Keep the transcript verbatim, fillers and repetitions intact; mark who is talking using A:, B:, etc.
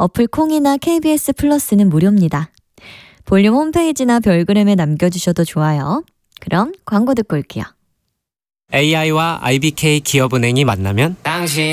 A: 어플 콩이나 케이비에스 플러스는 무료입니다. 볼륨 홈페이지나 별그램에 남겨주셔도 좋아요. 그럼 광고 듣고 올게요.
B: 에이아이와 아이비케이 기업은행이 만나면 당신